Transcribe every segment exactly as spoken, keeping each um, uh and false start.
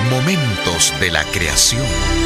Momentos de la creación.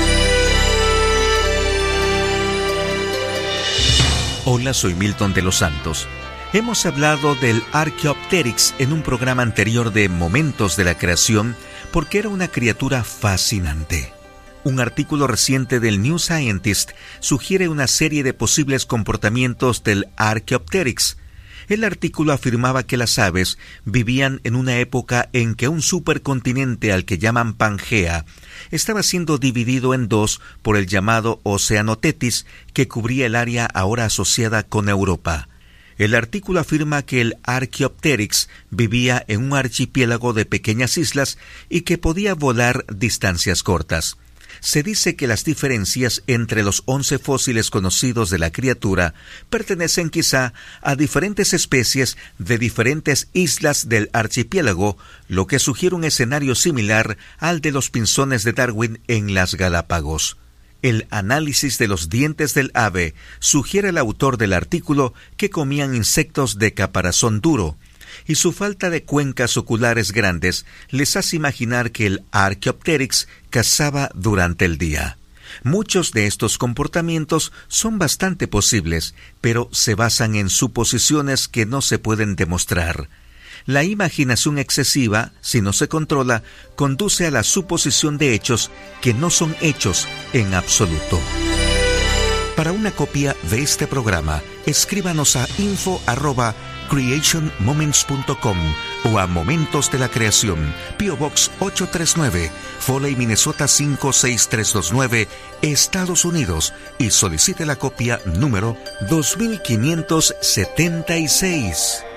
Hola, soy Milton de los Santos. Hemos hablado del Archaeopteryx en un programa anterior de Momentos de la creación porque era una criatura fascinante. Un artículo reciente del New Scientist sugiere una serie de posibles comportamientos del Archaeopteryx. El artículo afirmaba que las aves vivían en una época en que un supercontinente al que llaman Pangea estaba siendo dividido en dos por el llamado Océano Tetis, que cubría el área ahora asociada con Europa. El artículo afirma que el Archaeopteryx vivía en un archipiélago de pequeñas islas y que podía volar distancias cortas. Se dice que las diferencias entre los once fósiles conocidos de la criatura pertenecen quizá a diferentes especies de diferentes islas del archipiélago, lo que sugiere un escenario similar al de los pinzones de Darwin en las Galápagos. El análisis de los dientes del ave sugiere al autor del artículo que comían insectos de caparazón duro, y su falta de cuencas oculares grandes les hace imaginar que el Archaeopteryx cazaba durante el día. Muchos de estos comportamientos son bastante posibles, pero se basan en suposiciones que no se pueden demostrar. La imaginación excesiva, si no se controla, conduce a la suposición de hechos que no son hechos en absoluto. Para una copia de este programa, escríbanos a info arroba creation moments punto com o a Momentos de la Creación, P O Box ocho tres nueve, Foley, Minnesota cinco seis tres dos nueve, Estados Unidos, y solicite la copia número dos mil quinientos setenta y seis.